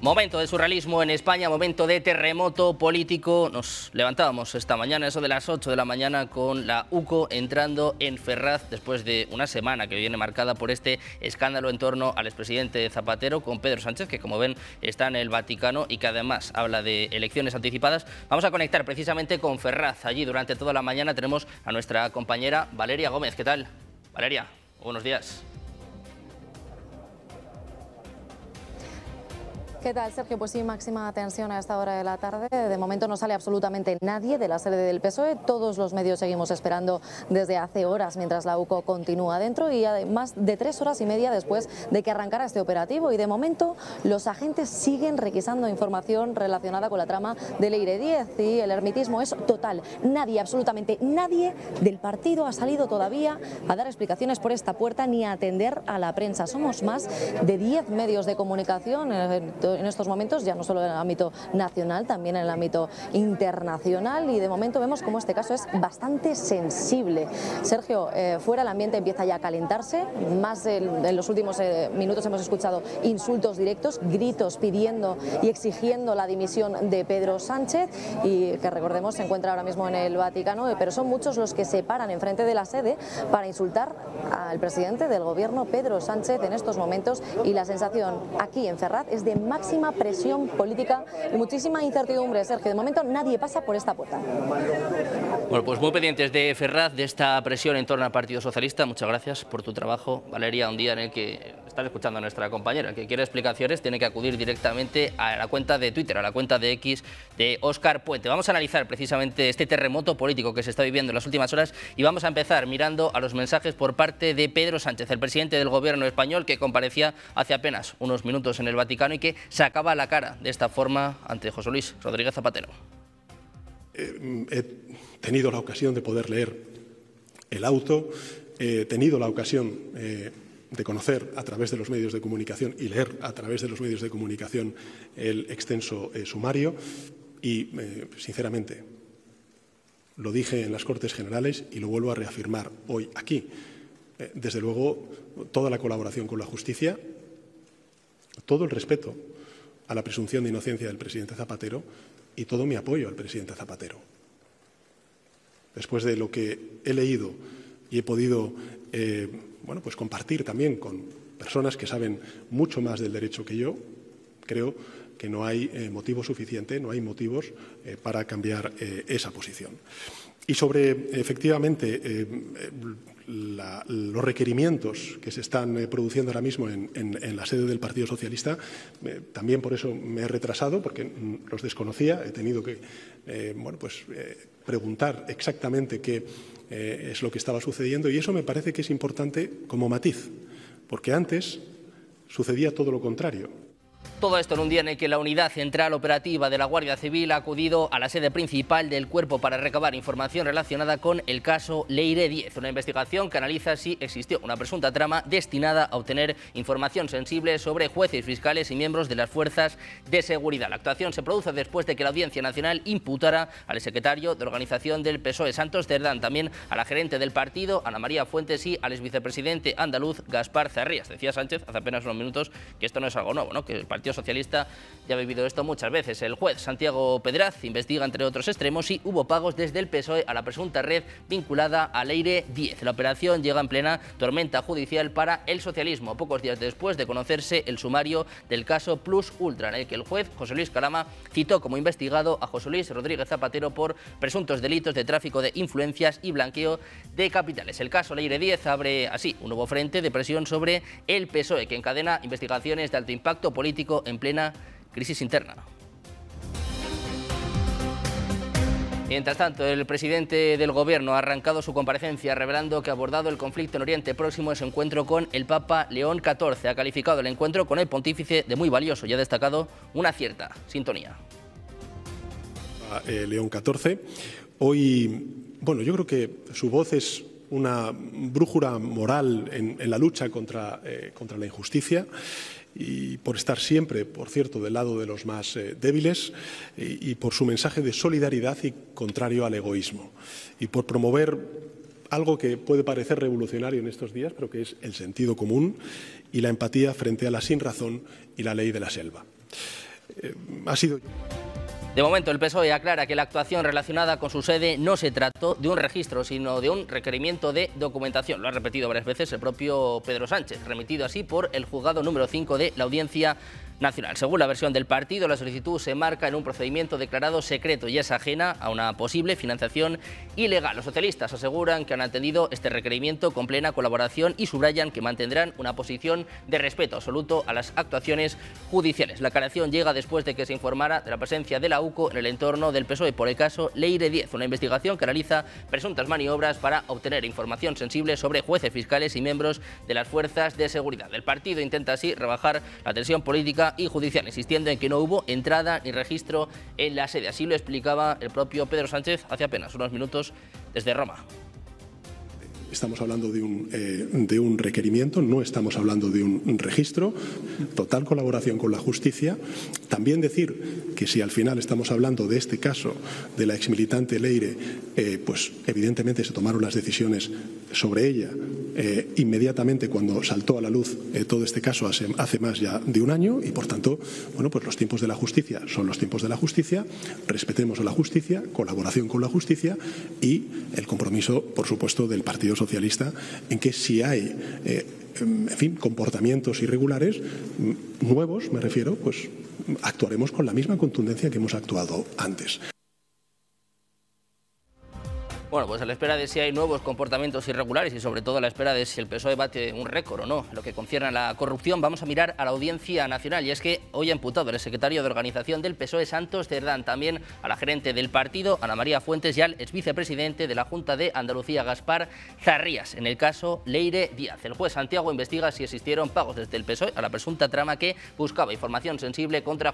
Momento de surrealismo en España, momento de terremoto político. Nos levantábamos esta mañana, eso de las 8 de la mañana, con la UCO entrando en Ferraz después de una semana que viene marcada por este escándalo en torno al expresidente Zapatero con Pedro Sánchez, que como ven está en el Vaticano y que además habla de elecciones anticipadas. Vamos a conectar precisamente con Ferraz. Allí durante toda la mañana tenemos a nuestra compañera Valeria Gómez. ¿Qué tal? Valeria, buenos días. ¿Qué tal, Sergio? Pues sí, máxima tensión a esta hora de la tarde. De momento no sale absolutamente nadie de la sede del PSOE. Todos los medios seguimos esperando desde hace horas mientras la UCO continúa dentro y además de 3 horas y media después de que arrancara este operativo. Y de momento los agentes siguen requisando información relacionada con la trama de Leire 10 y el hermetismo es total. Nadie, absolutamente nadie del partido ha salido todavía a dar explicaciones por esta puerta ni a atender a la prensa. Somos más de 10 medios de comunicación en estos momentos, ya no solo en el ámbito nacional, también en el ámbito internacional, y de momento vemos como este caso es bastante sensible. Sergio, fuera el ambiente empieza ya a calentarse, más en los últimos minutos hemos escuchado insultos directos, gritos pidiendo y exigiendo la dimisión de Pedro Sánchez, y que recordemos se encuentra ahora mismo en el Vaticano, pero son muchos los que se paran enfrente de la sede para insultar al presidente del gobierno, Pedro Sánchez, en estos momentos, y la sensación aquí en Ferraz es de máxima presión política y muchísima incertidumbre. Sergio, de momento nadie pasa por esta puerta. Bueno, pues muy pendientes de Ferraz, de esta presión en torno al Partido Socialista. Muchas gracias por tu trabajo, Valeria. Un día en el que están escuchando a nuestra compañera, que quiere explicaciones, tiene que acudir directamente a la cuenta de Twitter, a la cuenta de X de Óscar Puente. Vamos a analizar precisamente este terremoto político que se está viviendo en las últimas horas y vamos a empezar mirando a los mensajes por parte de Pedro Sánchez, el presidente del gobierno español, que comparecía hace apenas unos minutos en el Vaticano y que sacaba la cara de esta forma ante José Luis Rodríguez Zapatero. He tenido la ocasión de poder leer el auto, he tenido la ocasión de conocer a través de los medios de comunicación y leer a través de los medios de comunicación el extenso sumario y, sinceramente, lo dije en las Cortes Generales y lo vuelvo a reafirmar hoy aquí. Desde luego, toda la colaboración con la justicia, todo el respeto a la presunción de inocencia del presidente Zapatero y todo mi apoyo al presidente Zapatero. Después de lo que he leído y he podido pues compartir también con personas que saben mucho más del derecho que yo, creo que no hay motivo suficiente, no hay motivos para cambiar esa posición. Y sobre, efectivamente, los requerimientos que se están produciendo ahora mismo en la sede del Partido Socialista, también por eso me he retrasado, porque los desconocía, he tenido que preguntar exactamente qué es lo que estaba sucediendo, y eso me parece que es importante como matiz, porque antes sucedía todo lo contrario. Todo esto en un día en el que la Unidad Central Operativa de la Guardia Civil ha acudido a la sede principal del cuerpo para recabar información relacionada con el caso Leire 10, una investigación que analiza si existió una presunta trama destinada a obtener información sensible sobre jueces, fiscales y miembros de las fuerzas de seguridad. La actuación se produce después de que la Audiencia Nacional imputara al secretario de organización del PSOE, Santos Cerdán, también a la gerente del partido, Ana María Fuentes, y al exvicepresidente andaluz, Gaspar Zarrías. Decía Sánchez hace apenas unos minutos que esto no es algo nuevo, ¿no? Que el Partido Socialista ya ha vivido esto muchas veces. El juez Santiago Pedraz investiga, entre otros extremos, si hubo pagos desde el PSOE a la presunta red vinculada a Leire 10. La operación llega en plena tormenta judicial para el socialismo, pocos días después de conocerse el sumario del caso Plus Ultra, en el que el juez José Luis Calama citó como investigado a José Luis Rodríguez Zapatero por presuntos delitos de tráfico de influencias y blanqueo de capitales. El caso Leire 10 abre así un nuevo frente de presión sobre el PSOE, que encadena investigaciones de alto impacto político en plena crisis interna. Mientras tanto, el presidente del Gobierno ha arrancado su comparecencia revelando que ha abordado el conflicto en Oriente Próximo en su encuentro con el Papa León XIV. Ha calificado el encuentro con el pontífice de muy valioso y ha destacado una cierta sintonía. León XIV. Hoy, yo creo que su voz es una brújula moral en la lucha contra la injusticia, y por estar siempre, por cierto, del lado de los más débiles, y por su mensaje de solidaridad y contrario al egoísmo, y por promover algo que puede parecer revolucionario en estos días, pero que es el sentido común y la empatía frente a la sinrazón y la ley de la selva. ha sido... De momento, el PSOE aclara que la actuación relacionada con su sede no se trató de un registro, sino de un requerimiento de documentación. Lo ha repetido varias veces el propio Pedro Sánchez, remitido así por el juzgado número 5 de la Audiencia Nacional. Según la versión del partido, la solicitud se marca en un procedimiento declarado secreto y es ajena a una posible financiación ilegal. Los socialistas aseguran que han atendido este requerimiento con plena colaboración y subrayan que mantendrán una posición de respeto absoluto a las actuaciones judiciales. La aclaración llega después de que se informara de la presencia de la UCO en el entorno del PSOE por el caso Leire 10, una investigación que analiza presuntas maniobras para obtener información sensible sobre jueces, fiscales y miembros de las fuerzas de seguridad. El partido intenta así rebajar la tensión política y judicial, insistiendo en que no hubo entrada ni registro en la sede. Así lo explicaba el propio Pedro Sánchez hace apenas unos minutos desde Roma. Estamos hablando de un requerimiento, no estamos hablando de un registro, total colaboración con la justicia. También decir que si al final estamos hablando de este caso de la exmilitante Leire, pues evidentemente se tomaron las decisiones sobre ella inmediatamente cuando saltó a la luz todo este caso hace más ya de un año y por tanto, bueno, pues los tiempos de la justicia son los tiempos de la justicia, respetemos a la justicia, colaboración con la justicia y el compromiso, por supuesto, del Partido Socialista en que si hay, en fin, comportamientos irregulares nuevos, me refiero, pues actuaremos con la misma contundencia que hemos actuado antes. Bueno, pues a la espera de si hay nuevos comportamientos irregulares y sobre todo a la espera de si el PSOE bate un récord o no en lo que concierne a la corrupción, vamos a mirar a la Audiencia Nacional. Y es que hoy ha imputado el secretario de organización del PSOE, Santos Cerdán, también a la gerente del partido, Ana María Fuentes, y al exvicepresidente de la Junta de Andalucía, Gaspar Zarrías, en el caso Leire 10. El juez Santiago investiga si existieron pagos desde el PSOE a la presunta trama que buscaba información sensible contra